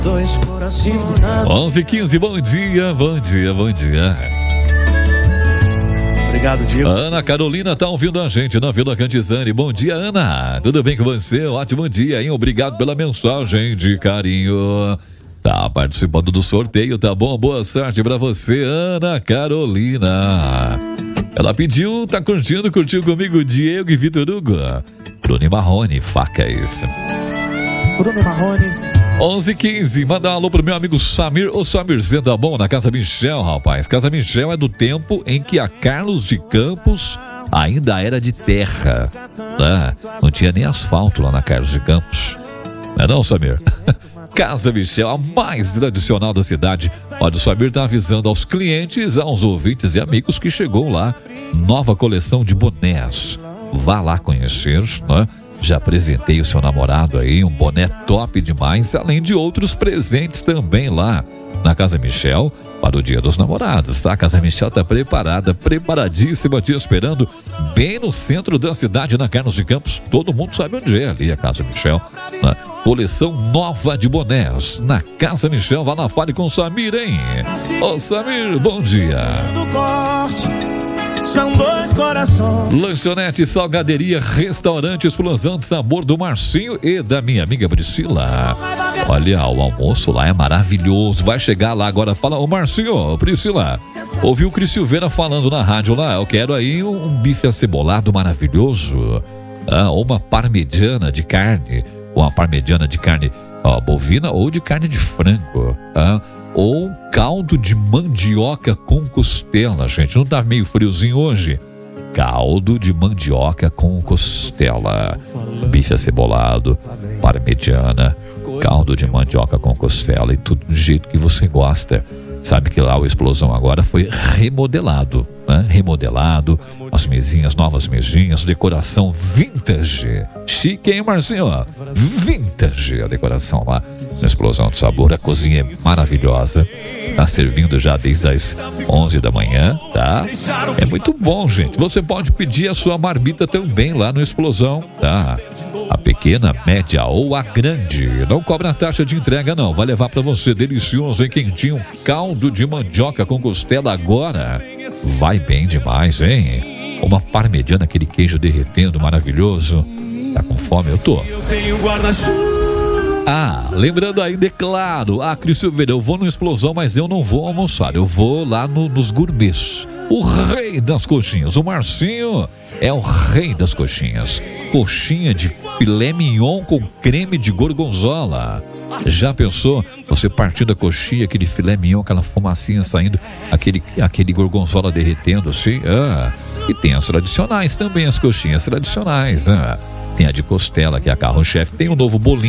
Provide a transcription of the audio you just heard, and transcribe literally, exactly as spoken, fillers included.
onze e quinze, bom dia, bom dia, bom dia. Obrigado, Diego. Ana Carolina tá ouvindo a gente na Vila Cantizani. Bom dia, Ana. Tudo bem com você? Ótimo dia, hein? Obrigado pela mensagem de carinho. Tá participando do sorteio, tá bom? Boa sorte pra você, Ana Carolina. Ela pediu, tá curtindo, curtiu comigo, Diego e Vitor Hugo. Bruno Marrone, facas. Bruno Marrone. onze e quinze, manda um alô pro meu amigo Samir. Ô Samir, você tá bom na Casa Michel, rapaz? Casa Michel é do tempo em que a Carlos de Campos ainda era de terra, né? Não tinha nem asfalto lá na Carlos de Campos. Não é não, Samir? Casa Michel, a mais tradicional da cidade. Olha, o Samir tá avisando aos clientes, aos ouvintes e amigos que chegou lá nova coleção de bonés. Vá lá conhecer, né? Já apresentei o seu namorado aí, um boné top demais, além de outros presentes também lá na Casa Michel para o Dia dos Namorados, tá? A Casa Michel tá preparada, preparadíssima, te esperando bem no centro da cidade, na Carlos de Campos. Todo mundo sabe onde é ali a Casa Michel, né? Coleção nova de bonés na Casa Michel. Vá lá, fale com o Samir, hein? Ô Samir, bom dia. São dois corações. Lanchonete, salgaderia, restaurante Explosão de Sabor do Marcinho e da minha amiga Priscila. Olha, o almoço lá é maravilhoso. Vai chegar lá agora, fala, ô Marcinho, Priscila, ouviu o Cris Silveira falando na rádio lá, eu quero aí um, um bife acebolado maravilhoso, ah, uma parmegiana de carne, uma parmegiana de carne ó, bovina ou de carne de frango, ah, ou um caldo de mandioca com costela, gente. Não tá meio friozinho hoje? Caldo de mandioca com costela, bife acebolado, parmegiana, caldo de mandioca com costela e tudo do jeito que você gosta. Sabe que lá o Explosão agora foi remodelado, né? Remodelado, as mesinhas, novas mesinhas, decoração vintage. Chique, hein, Marcinho? Vintage a decoração lá na Explosão do Sabor. A cozinha é maravilhosa. Tá servindo já desde as onze da manhã, tá? É muito bom, gente. Você pode pedir a sua marmita também lá no Explosão, tá? A pequena, média ou a grande. Não cobra taxa de entrega, não. Vai levar pra você delicioso e quentinho. Um caldo de mandioca com costela agora. Vai bem demais, hein? Uma parmegiana, aquele queijo derretendo maravilhoso. Tá com fome? Eu tô. Ah, lembrando ainda, é claro, ah, Cris Silveira, eu vou no Explosão, mas eu não vou almoçar, eu vou lá no, nos gourmets. O rei das coxinhas, o Marcinho é o rei das coxinhas. Coxinha de filé mignon com creme de gorgonzola. Já pensou? Você partindo a coxinha, aquele filé mignon, aquela fumacinha saindo, aquele, aquele gorgonzola derretendo assim. Ah, e tem as tradicionais também, as coxinhas tradicionais, né? Tem a de costela, que é a carro-chefe, tem o novo bolinho.